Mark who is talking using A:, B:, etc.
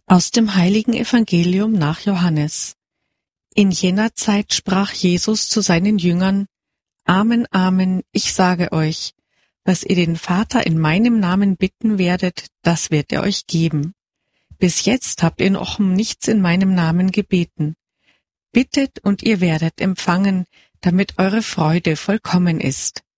A: Aus dem heiligen Evangelium nach Johannes. In jener Zeit sprach Jesus zu seinen Jüngern: Amen, Amen, ich sage euch, was ihr den Vater in meinem Namen bitten werdet, das wird er euch geben. Bis jetzt habt ihr noch um nichts in meinem Namen gebeten. Bittet und ihr werdet empfangen, damit eure Freude vollkommen ist.